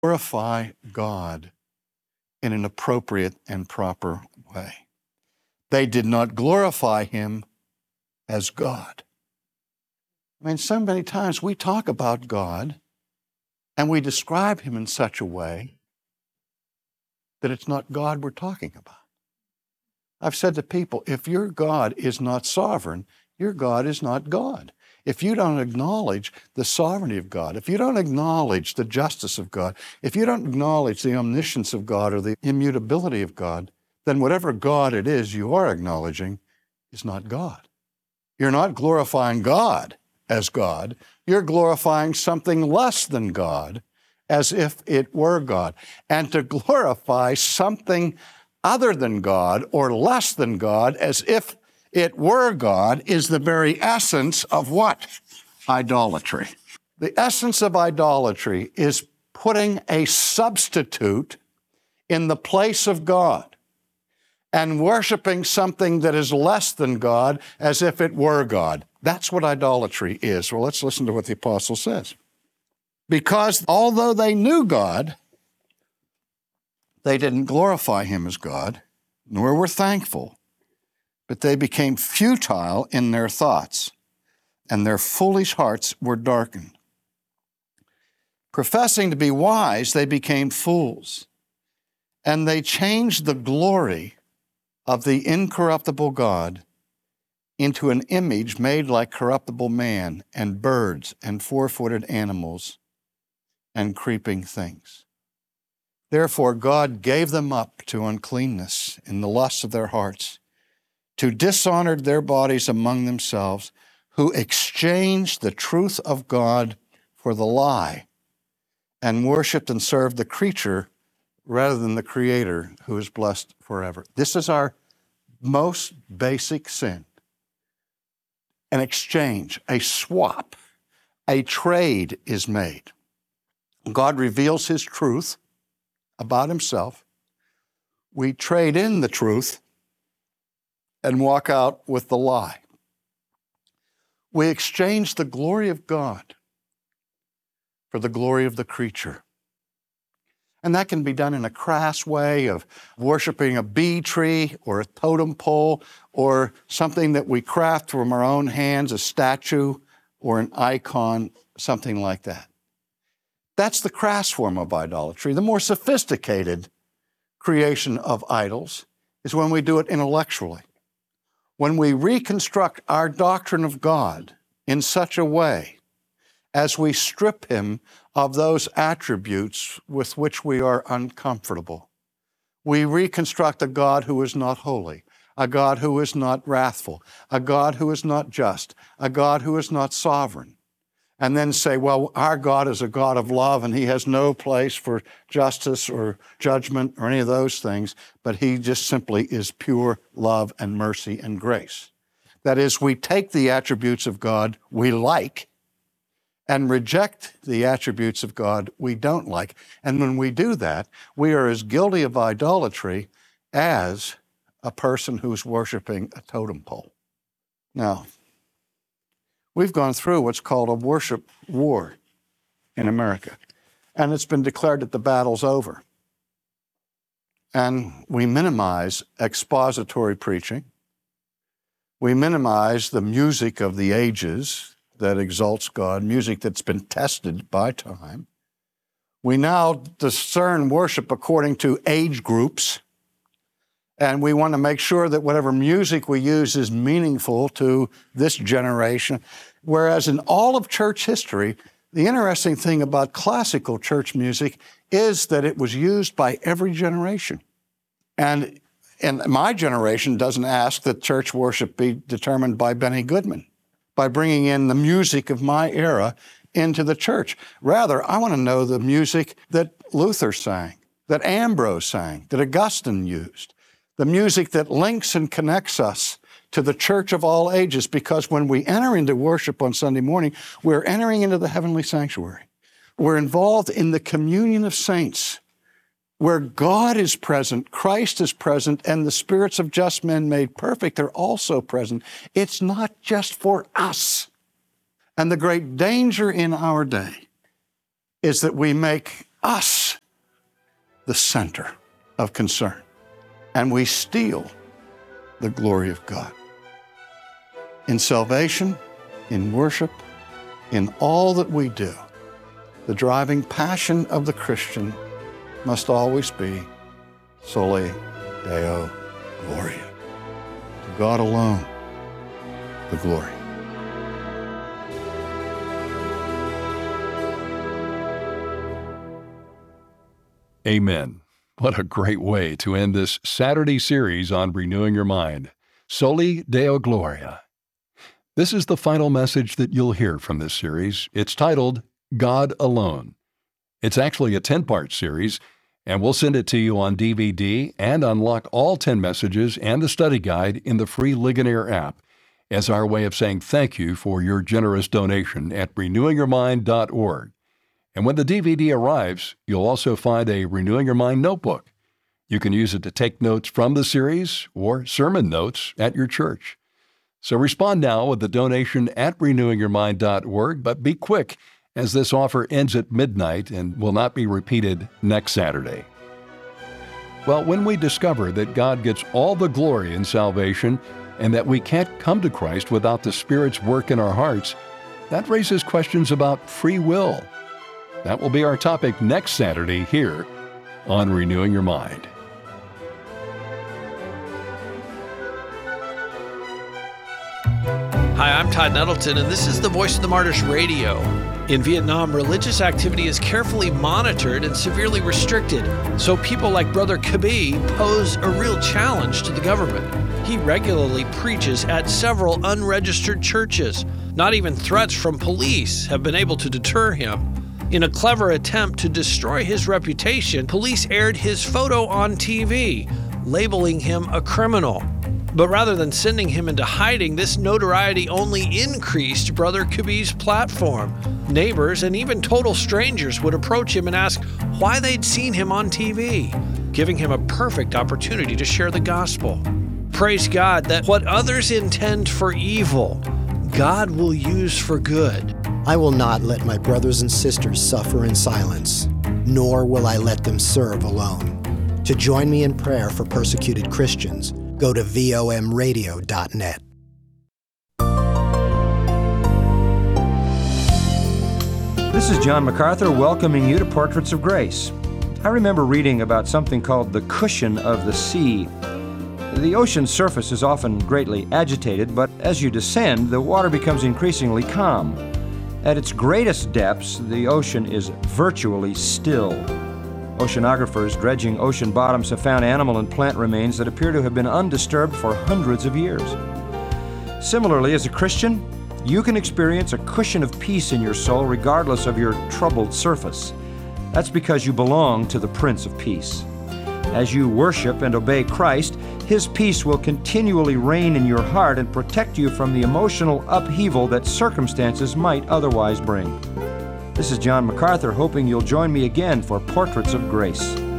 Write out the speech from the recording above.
glorify God in an appropriate and proper way. They did not glorify him as God. I mean, so many times we talk about God and we describe him in such a way that it's not God we're talking about. I've said to people, if your God is not sovereign, your God is not God. If you don't acknowledge the sovereignty of God, if you don't acknowledge the justice of God, if you don't acknowledge the omniscience of God or the immutability of God, then whatever God it is you are acknowledging is not God. You're not glorifying God as God. You're glorifying something less than God as if it were God. And to glorify something other than God or less than God as if it were God is the very essence of what? Idolatry. The essence of idolatry is putting a substitute in the place of God and worshiping something that is less than God as if it were God. That's what idolatry is. Well, let's listen to what the apostle says. Because although they knew God, they didn't glorify him as God, nor were thankful, but they became futile in their thoughts, and their foolish hearts were darkened. Professing to be wise, they became fools, and they changed the glory of the incorruptible God into an image made like corruptible man and birds and four-footed animals and creeping things. Therefore, God gave them up to uncleanness in the lusts of their hearts, to dishonor their bodies among themselves, who exchanged the truth of God for the lie, and worshiped and served the creature rather than the Creator, who is blessed forever. This is our most basic sin. An exchange, a swap, a trade is made. God reveals his truth about himself. We trade in the truth and walk out with the lie. We exchange the glory of God for the glory of the creature. And that can be done in a crass way of worshiping a bee tree or a totem pole or something that we craft from our own hands, a statue or an icon, something like that. That's the crass form of idolatry. The more sophisticated creation of idols is when we do it intellectually. When we reconstruct our doctrine of God in such a way as we strip him of those attributes with which we are uncomfortable. We reconstruct a God who is not holy, a God who is not wrathful, a God who is not just, a God who is not sovereign, and then say, well, our God is a God of love and he has no place for justice or judgment or any of those things, but he just simply is pure love and mercy and grace. That is, we take the attributes of God we like and reject the attributes of God we don't like. And when we do that, we are as guilty of idolatry as a person who's worshiping a totem pole. Now, we've gone through what's called a worship war in America, and it's been declared that the battle's over. And we minimize expository preaching. We minimize the music of the ages that exalts God, music that's been tested by time. We now discern worship according to age groups, and we want to make sure that whatever music we use is meaningful to this generation. Whereas in all of church history, the interesting thing about classical church music is that it was used by every generation. And my generation doesn't ask that church worship be determined by Benny Goodman, by bringing in the music of my era into the church. Rather, I want to know the music that Luther sang, that Ambrose sang, that Augustine used, the music that links and connects us to the church of all ages, because when we enter into worship on Sunday morning, we're entering into the heavenly sanctuary. We're involved in the communion of saints, where God is present, Christ is present, and the spirits of just men made perfect are also present. It's not just for us. And the great danger in our day is that we make us the center of concern. And we steal the glory of God. In salvation, in worship, in all that we do, the driving passion of the Christian must always be Soli Deo Gloria. To God alone, the glory. Amen. What a great way to end this Saturday series on Renewing Your Mind. Soli Deo Gloria. This is the final message that you'll hear from this series. It's titled, God Alone. It's actually a 10-part series, and we'll send it to you on DVD and unlock all 10 messages and the study guide in the free Ligonier app as our way of saying thank you for your generous donation at renewingyourmind.org. And when the DVD arrives, you'll also find a Renewing Your Mind notebook. You can use it to take notes from the series or sermon notes at your church. So respond now with the donation at renewingyourmind.org, but be quick, as this offer ends at midnight and will not be repeated next Saturday. Well, when we discover that God gets all the glory in salvation and that we can't come to Christ without the Spirit's work in our hearts, that raises questions about free will. That will be our topic next Saturday here on Renewing Your Mind. Hi, I'm Todd Nettleton, and this is the Voice of the Martyrs Radio. In Vietnam, religious activity is carefully monitored and severely restricted, so people like Brother Kabi pose a real challenge to the government. He regularly preaches at several unregistered churches. Not even threats from police have been able to deter him. In a clever attempt to destroy his reputation, police aired his photo on TV, labeling him a criminal. But rather than sending him into hiding, this notoriety only increased Brother Kabi's platform. Neighbors and even total strangers would approach him and ask why they'd seen him on TV, giving him a perfect opportunity to share the gospel. Praise God that what others intend for evil, God will use for good. I will not let my brothers and sisters suffer in silence, nor will I let them serve alone. To join me in prayer for persecuted Christians, go to vomradio.net. This is John MacArthur welcoming you to Portraits of Grace. I remember reading about something called the cushion of the sea. The ocean's surface is often greatly agitated, but as you descend, the water becomes increasingly calm. At its greatest depths, the ocean is virtually still. Oceanographers dredging ocean bottoms have found animal and plant remains that appear to have been undisturbed for hundreds of years. Similarly, as a Christian, you can experience a cushion of peace in your soul regardless of your troubled surface. That's because you belong to the Prince of Peace. As you worship and obey Christ, His peace will continually reign in your heart and protect you from the emotional upheaval that circumstances might otherwise bring. This is John MacArthur, hoping you'll join me again for Portraits of Grace.